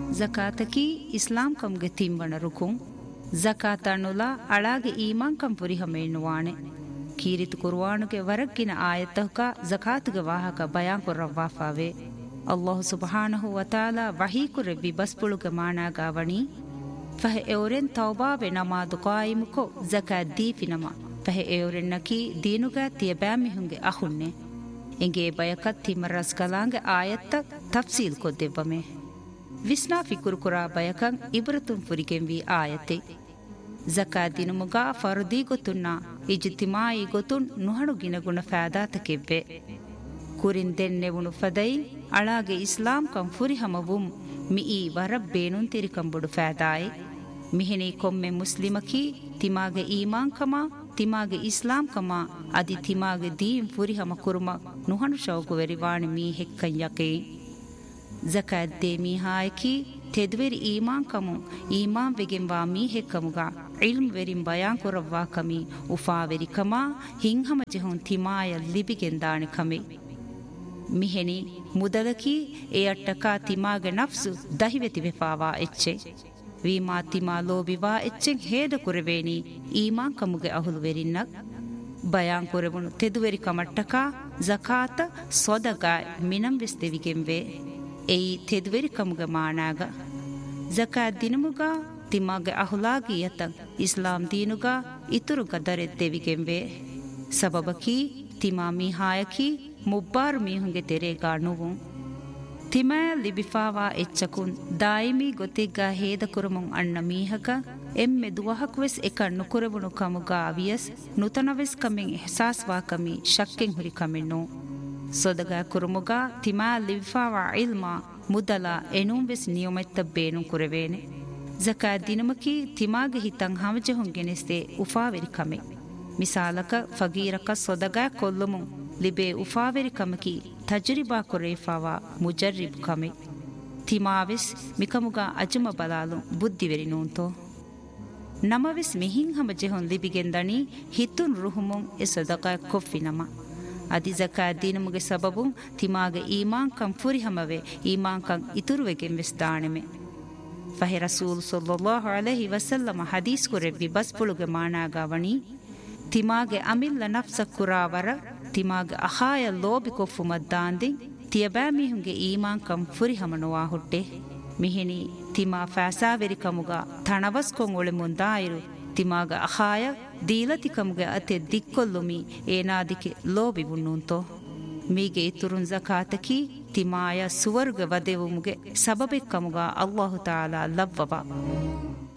ಜಕಾತಕಿ ಇಸ್ಲಾಂ ಕಂಗೆ ತಿಂಬಣ ರುಕುಂ ಜಕಾತಣ್ಣುಲ ಅಳಾಗೆ ಈಮಾನ್ ಕಂ ಪುರಿಹಮೇನುವಾಣೆ ಕೀರಿತು ಕುರ್ವಾನುಗೆ ವರಗ್ಗಿನ ಆಯತ್ತಹುಕ ಜಕಾತುಗೆ ವಾಹಕ ಬಯಾನ್ ಕೊರ್ರವ್ವಾಫಾವೆ ಅಲ್ಲಾಹು ಸುಬ್ಹಾನಹು ವತಾಲ ವಹೀಕುರೆವ್ವಿ ಬಸ್ಪುಳುಗೆ ಮಾನಾಗಾವಣಿ ಫಹೆ ಎವರೆನ್ ತೌಬಾವೆ ನಮಾದು ಕಾಯಿಮುಕೊ ಜಕಾತ್ ದೀಫಿನಮ ಫಹೆ ಎವರೆನ್ನಕಿ ದೀನುಗ ತಿಯಬ್ಯಾಮಿಹುಂಗೆ ಅಹುನ್ನೆ ಎಂಗೆ ಬಯಕತ್ ತಿಮರಸ್ ಕಲಾಂಗೆ ಆಯತ್ತ ತಫ್ಸೀಲ್ ಕೊದ್ದೆವ್ವಮೆ ವಿಸ್ನಾ ಫಿಕುರು ಕುರಾ ಬಯಕಂ ಇಬ್ರತುಂ ಫುರಿಗೆಂವಿ ಆಯತೆ ಜಕಾತ್ ದಿನುಮುಗ ಫರ್ದಿ ಗೊತ್ತುನ್ನ ಇಜ್ತಿಮಾಯಿ ಗೊತ್ತುನ್ ನುಹಣು ಗಿನಗುಣ ಫಾದಾತಕೆವ್ವೆ ಕುರಿನ್ ದೆನ್ನೆವುಣು ಫದೈ ಅಳಾಗೆ ಇಸ್ಲಾಂ ಕಂ ಫುರಿಹಮವುಂ ಮಿಯಿ ವರಬ್ ಬೇನುನ್ ತಿರಿಕಂಬುಡು ಫಾದಾಯಿ ಮಿಹಿನಿ ಕೊಮ್ಮೆ ಮುಸ್ಲಿಮಕಿ ತಿಮಾಗೆ ಈಮಾನ್ ಕಮ ತಿಮಾಗೆ ಇಸ್ಲಾಂ ಕಮ ಅದಿ ತಿಮಾಗೆ ದೀಂ ಫುರಿಹಮ ಕುರುಮ ನುಹಣು ಶೌಕು ವೆರಿವಾಣಿ ಮೀ ಹೆಕ್ಕಂ ಯಕೇ ಜಕಾತ್ ದೇ ಮೀಹಾಯಕಿ ತೆದ್ವೆರಿ ಈಮಾನ್ ಕಮು ಈಮಾನ್ ವೆಗೆಂವಾ ಮೀ ಹೆಕ್ಕಮುಗ ಇಲ್ಮ್ ವೆರಿಂ ಬಯಾನ್ ಕೊರವ್ವಾ ಕಮಿ ಉಫಾವೆರಿ ಕಮ ಹಿಂಹಮ ಜೆಹುನ್ ತಿಮಾಯ ಲಿಬಿಗೆಂದಾಣಿ ಕಮೆ ಮಿಹೆನಿ ಮುದಲಕಿ ಎ ಅಟ್ಟಕಾ ತಿಮಾಗೆ ನಫ್ಸು ದಹಿವೆತಿ ವೆಫಾವಾ ಎಚ್ಚೆ ವೀಮಾ ತಿಮಾ ಲೋಬಿವಾ ಎಚ್ಚೆಂ ಹೇದ ಕುರೆವೇನಿ ಈಮಾನ್ ಕಮುಗೆ ಅಹುಲು ವೆರಿನ್ನಕ್ ಬಯಾನ್ ಕೊರೆವುಣು ತೆದುವೆರಿ ಕಮಟ್ಟಕಾ ಜಕಾತ ಸೊದಗಾಯ್ ಮಿನಂ ವೆಸ್ ದೆವಿಗೆಂವೆ ಎಯಿ ತೆದುವೆರಿ ಕಮುಗೆ ಮಾನಾಗ ಜಕಾತ್ ದಿನಮುಗ ತಿಮಾಗೆ ಅಹುಲಾಗಿ ಯತಂ ಇಸ್ಲಾಂ ದೀನುಗ ಇತುರು ಗದರೆತ್ ದೆವಿಗೆಂವೆ ಸಬಬಕಿ ತಿಮಾ ಮೀಹಾಯಕಿ ಮುಬ್ಬಾರು ಮೀಹುಂಗೆ ತೆರೆಗಾ ನುವುಂ ತಿಮಾ ಲಿಬಿಫಾವಾ ಎಚ್ಚಕುನ್ ದಾಯಿಮಿ ಗೊತ್ತಿಗ್ಗ ಹೇದ ಕುರುಮುಂ ಅಣ್ಣ ಮೀಹಕ ಎಮ್ಮೆ ದುವಹಕ್ವೆಸ್ ಎಕಣ್ಣು ಕುರೆವುಣು ಕಮುಗ ಅವಿಯಸ್ ನುತನವೆಸ್ ಕಮೆಂ ಎಹ್ಸಾಸ್ವಾ ಕಮಿ ಶಕ್ಕೆಂ ಹುರಿ ಕಮೆನ್ನೋ ಸೊದಗ ಕುರುಮುಗ ತಿಮಾ ಲಿಬಿಫಾವಾ ಇಲ್ಮಾ ಮುದಲ ಎನುಂವೆಸ್ ನಿಯಮೆತ್ತ ಬೇನು ಕುರೆವೇನೆ ಜಕಾತ್ ದಿನಮಕಿ ತಿಮಾಗೆ ಹಿತಂ ಹಮಜೆಹುಂ ಗೆನೆಸ್ದೆ ಉಫಾವೆರಿ ಕಮೆ ಮಿಸಾಲಕ ಫಗೀರಕ ಸೊದಗ ಕೊಲ್ಲುಮುಂ ಲಿಬೆ ಉಫಾವೆರಿ ಕಮಕಿ ತಜರಿಬಾ ಕೊರೇಫಾವಾ ಮುಜರ್ರಿಬ್ ಕಮೆ ತಿಮಾವೆಸ್ ಮಿಕಮುಗ ಅಜಮ ಬಲಾಲು ಬುದ್ಧಿವೆರಿ ನೂಂತೋ ನಮವೆಸ್ ಮಿಹಿಂ ಹಮಜೆಹುಂ ಲಿಬಿಗೆಂದಣಿ ಹಿತುನ್ ರುಹುಮುಂ ಎ ಸೊದಗ ಕೊಫ್ಫಿ ನಮ ಅದಿ ಜಕಾತ್ ದಿನಮುಗೆ ಸಬಬುಂ ತಿಮಾಗೆ ಈಮಾನ್ ಕಂ ಫುರಿಹಮವೆ ಈಮಾನ್ ಕಂ ಇತುರುವೆಗೆಂ ವೆಸ್ ದಾಣೆಮೆ ಫಹೆ ರಸೂಲ್ ಸಲ್ಲಲ್ಲಾಹು ಅಲೈಹಿ ವಸಲ್ಲಮ ಹದೀಸ್ ಕುರೆವ್ವಿ ಬಸ್ಪುಳುಗೆ ಮಾನಾಗಾವಣಿ ತಿಮಾಗೆ ಅಮಿಲ್ಲ ನಫ್ಸ ಕುರಾವರ ತಿಮಾಗೆ ಅಹಾಯ ಲೋಬಿ ಕೊಫ್ಫು ಮದ್ದಾಂದಿ ತಿಯಬಾಮಿಹುಂಗೆ ಈಮಾನ್ ಕಂ ಫುರಿಹಮನುವಾ ಹುಟ್ಟೆ ಮಿಹಿನಿ ತಿಮಾ ಫಾಸಾವೆರಿ ಕಮುಗ ತಣವಸ್ಕೊಂ ಒಳೆ ಮುಂದಾಯಿರು ತಿಮಾಗ ಅಹಾಯ ದೀಲತಿ ಕಮುಗೆ ಅತೆ ದಿಕ್ಕೊಲ್ಲುಮಿ ಏನಾದಿಕೆ ಲೋಬಿ ಬುಣ್ಣುಂತೋ ಮೀಗೆ ಇತುರುನ್ ಜಕಾತಕಿ ತಿಮಾಯ ಸುವರ್ಗ ವದೆವುಮುಗೆ ಸಬಬೆಕ್ಕಮುಗ ಅಲ್ಲಾಹು ತಾಲಾ ಲವ್ವವ